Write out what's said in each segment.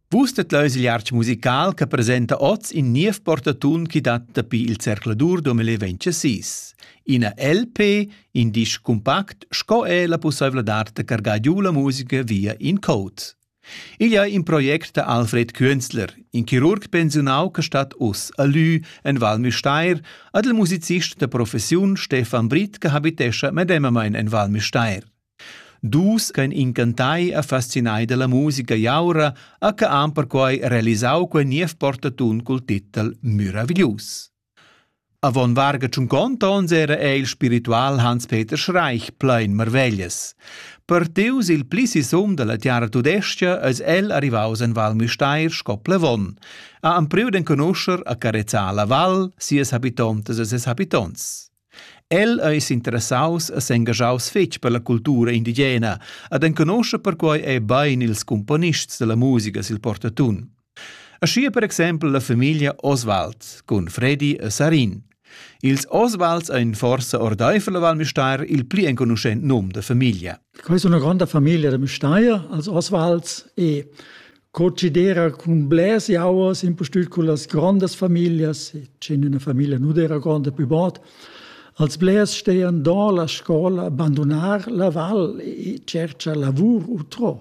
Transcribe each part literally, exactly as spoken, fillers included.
Vus det leus il arch musical che presenta oz in niev portatun chi dat dapi il Cercladur duemilaventisei. Ina L P, in disc compact, sco è la possibilità de cargar giù la musica via in code. Il è in project de Alfred Künzler, in chirurg pensionau che stat us a Lü en Val Müstair, ad il musicist de profession Stefan Britt che habitescha medemamein en Val Müstair. Dus che incantai a fascinai de la musica jaura a che han per quai realisau quei niev portatun col titel Miraviglius. Avon varga cinquant'ons era è il spiritual Hans-Peter Schreich plein merveglias. Per teus il plissisum de la tiara tudestia es el arrivaus en Val Müstair scop Levon, a am priu den conoscer a carezzar la val, sies habitantes e ses habitants. El eis interessaus a s'engagiaus fetg per la cultura indigena, ad en conoscer per quai è bain ils componists de la musica sil portatun. Ascia per exempel la famiglia Oswald, con Freddy e Sarin. Ils Oswalds ein forsa ordei per la Val Müstair il pli enconoscent nom de famiglia. Questa è una grande famiglia de Müstair, als Oswalds, e considera con bles jauers in postut con las grandes familias, c'è una famiglia non era grande più bot, als bles stehen da la scola abbandonar la val e cerca lavur utro.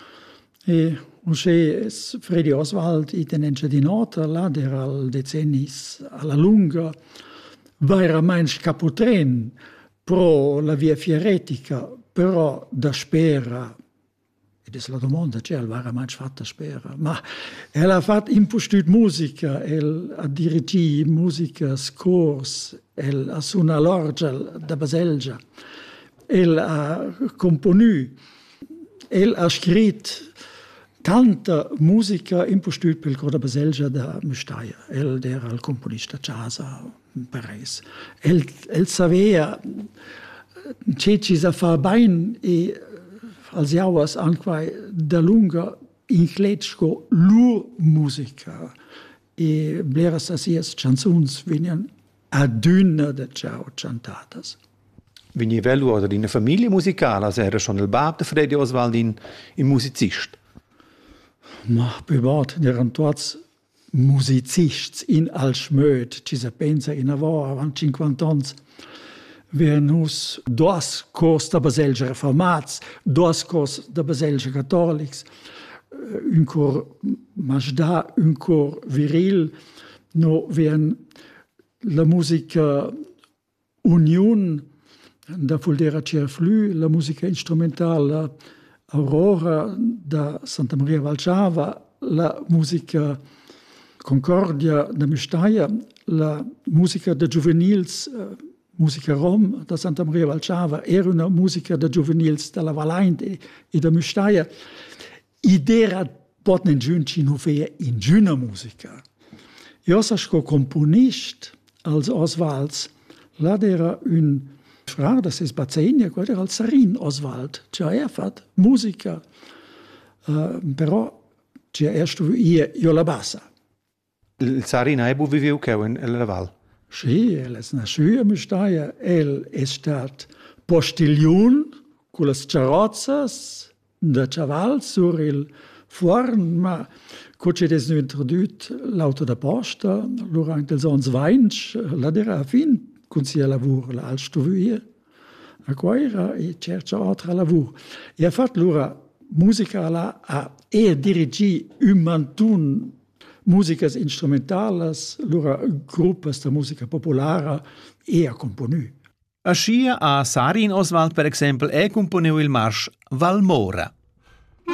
E usce Freddy Oswald i tenenza di nota, là era al decennis alla lunga, era mensch capotren pro la via fieretica, però da spera, ed è la domanda, c'è, era mensch fatta spera, ma el ha fatto impostut musica, el ha dirigi musica scors, el ha suonato l'orgel da Baselgia, el ha componu, el ha scritto tanta musica impostut per il cor da Baselgia da Müstair. El era il componista jazz in Paris. El, el sapeva c'è ci sa fa bain e als jauas anche da lunga in cletschko lur musica e blera sasias chanzuns venian a dünna da ciao cantatas. Vini velu oder in una famiglia musicale, also era schon il bab de Freddy Oswald in, in musicist. Ma privat erano tutti musicisti in al schmöd, ci si pensa in avora, avanti cinquanta anni. Wir nus dos cors da Baselgia reformats, dos cors da Baselgia cattolics, un cor majda, un cor viril, no vien la musica union da Fuldera Cerflù, la musica instrumentale Aurora da Santa Maria Valciava, la musica Concordia da Müstair, la musica da Juvenils, musica Rom da Santa Maria Valciava, era una musica da Juvenils dalla Valaint e, e da Müstair. Idea potne in giunci nu feia in giuna musica. Io sasco componist als Oswalds, la era un Fra, das ist Bazzenia, quello era il Sarin Oswald, cioè ha fatto musica, uh, però c'è erst io, io la bassa. Il Sarin ha ebu viviu che in la Val? Sì, el è nasciuto a Müstair, el è stato postilion con le carrozzas da caval sur il forn, ma quando c'è introdotto l'auto da posta, durante il sons Weinsch, la era fin con sia lavoro la al stovie a quaira e cerca altra lavoro e ha fatto l'ora musica la a e dirigi un mantun musicas instrumentales l'ora gruppas da musica popolare e a componu. A scia a Sarin Oswald per esempio è componu il marsch Valmora.